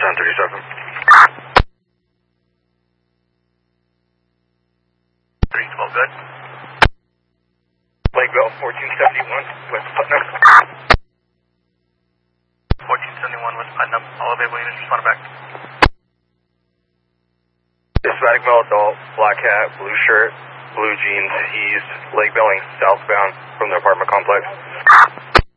1037. 312, good. Lakeville, 1471, West Putnam. 1471, West Putnam. All available units, respond back. Hispanic male adult, black hat, blue shirt, blue jeans. He's lake bailing southbound from the apartment complex.